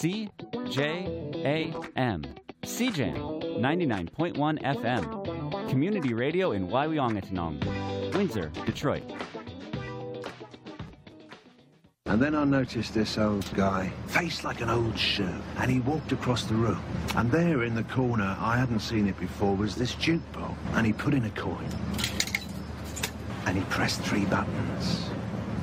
CJAM. CJAM 99.1 FM. Community radio in Waiwiongationg, Windsor, Detroit. And then I noticed this old guy, faced like an old shoe, and he walked across the room. And there in the corner, I hadn't seen it before, was this jukebox. And he put in a coin. And he pressed 3 buttons.